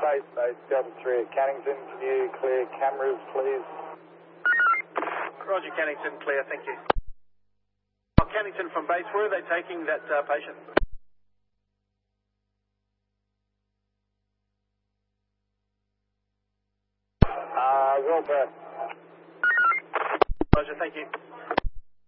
base Delta 3 at Cannington. Can you clear cameras, please? Roger, Cannington, clear, thank you. Cannington from base, where are they taking that patient? Well, Roger, thank you.